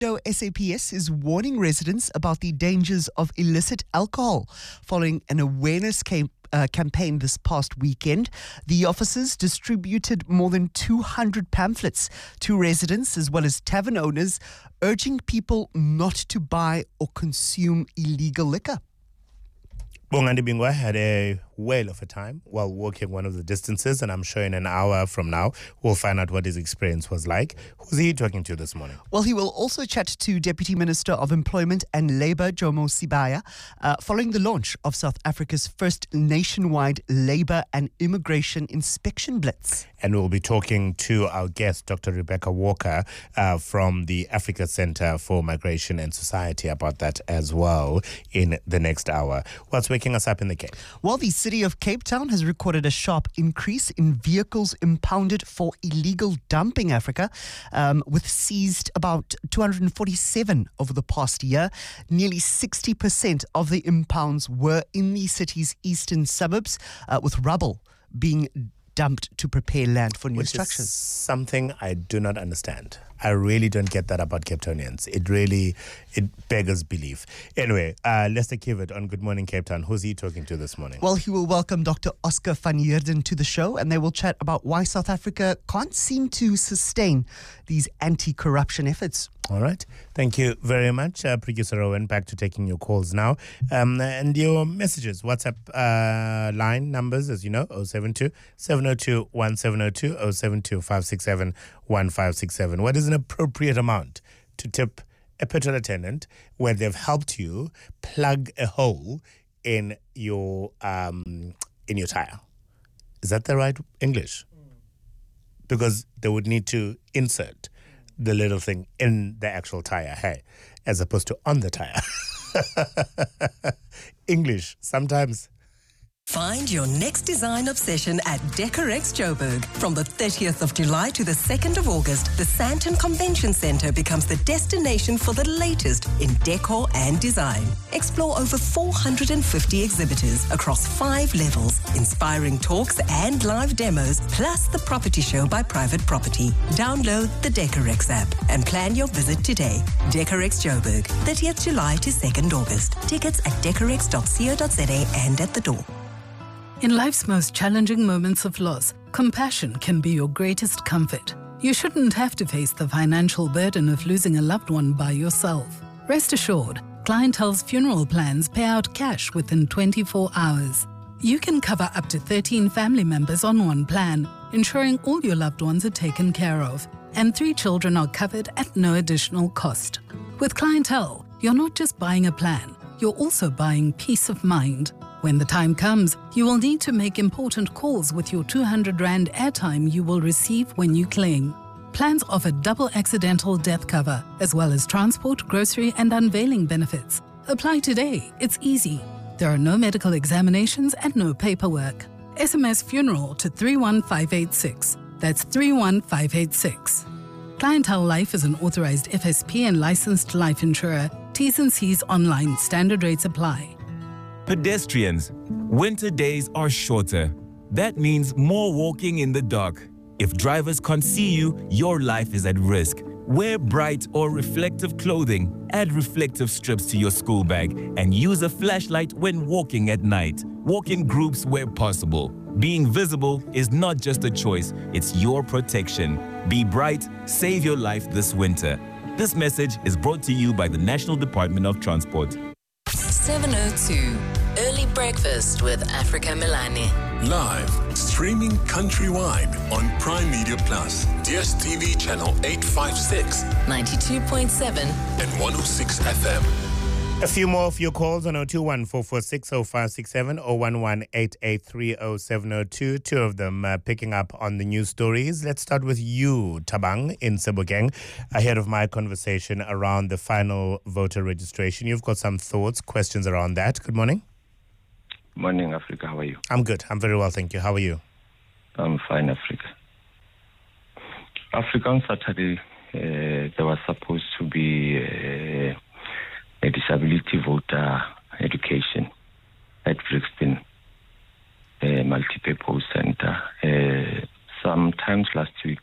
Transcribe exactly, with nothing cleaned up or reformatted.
SAPS is warning residents about the dangers of illicit alcohol following an awareness camp, uh, campaign this past weekend. The officers distributed more than two hundred pamphlets to residents as well as tavern owners, urging people not to buy or consume illegal liquor. Bongani Bingwa had a whale of a time while walking one of the distances, and I'm sure in an hour from now we'll find out what his experience was like. Who's he talking to this morning? Well, he will also chat to Deputy Minister of Employment and Labour, Jomo Sibaya, uh, following the launch of South Africa's first nationwide labour and immigration inspection blitz. And we'll be talking to our guest, Doctor Rebecca Walker, uh, from the Africa Centre for Migration and Society, about that as well in the next hour. What's waking us up in the Cape? Well, the city of Cape Town has recorded a sharp increase in vehicles impounded for illegal dumping, Africa, um, with seized about two hundred forty-seven over the past year. Nearly sixty percent of the impounds were in the city's eastern suburbs, uh, with rubble being dumped to prepare land for new Which structures. Is something I do not understand. I really don't get that about Cape Townians. It really, it beggars belief. Anyway, uh, Lester Kivet on Good Morning Cape Town. Who's he talking to this morning? Well, he will welcome Doctor Oscar van Heerden to the show, and they will chat about why South Africa can't seem to sustain these anti-corruption efforts. All right. Thank you very much, uh, Producer Owen. Back to taking your calls now. Um, and your messages. WhatsApp uh, line numbers, as you know, oh seven two, seven oh two, one seven oh two, oh seven two, five six seven, one five six seven. What is an appropriate amount to tip a petrol attendant where they've helped you plug a hole in your um, in your tire? Is that the right English? Because they would need to insert the little thing in the actual tire, hey, as opposed to on the tire. English, sometimes. Find your next design obsession at Decorex Joburg. From the thirtieth of July to the second of August, the Sandton Convention Centre becomes the destination for the latest in decor and design. Explore over four hundred fifty exhibitors across five levels, inspiring talks and live demos, plus the property show by Private Property. Download the Decorex app and plan your visit today. Decorex Joburg, thirtieth July to second August. Tickets at decorex dot co dot za and at the door. In life's most challenging moments of loss, compassion can be your greatest comfort. You shouldn't have to face the financial burden of losing a loved one by yourself. Rest assured, Clientele's funeral plans pay out cash within twenty-four hours. You can cover up to thirteen family members on one plan, ensuring all your loved ones are taken care of, and three children are covered at no additional cost. With Clientele, you're not just buying a plan, you're also buying peace of mind. When the time comes, you will need to make important calls with your two hundred rand airtime you will receive when you claim. Plans offer double accidental death cover, as well as transport, grocery, and unveiling benefits. Apply today. It's easy. There are no medical examinations and no paperwork. S M S funeral to three one five eight six. That's three one five eight six. Clientele Life is an authorized F S P and licensed life insurer. T's and C's online. Standard rates apply. Pedestrians, winter days are shorter. That means more walking in the dark. If drivers can't see you, your life is at risk. Wear bright or reflective clothing, add reflective strips to your school bag, and use a flashlight when walking at night. Walk in groups where possible. Being visible is not just a choice, it's your protection. Be bright, save your life this winter. This message is brought to you by the National Department of Transport. seven oh two, Early Breakfast with Africa Milani. Live, streaming countrywide on Prime Media Plus, D S T V channel eight fifty-six, ninety-two point seven, and one oh six F M. A few more of your calls on oh two one, four four six, oh five six seven, oh one one, eight eight three, oh seven oh two. Two of them uh, picking up on the news stories. Let's start with you, Tabang, in Sebokeng, ahead of my conversation around the final voter registration. You've got some thoughts, questions around that. Good morning. Morning, Africa. How are you? I'm good. I'm very well, thank you. How are you? I'm fine, Africa. Africa, on Saturday, uh, there was supposed to be uh, a disability voter education at Brixton uh, Multipurpose Center. Uh, sometimes last week,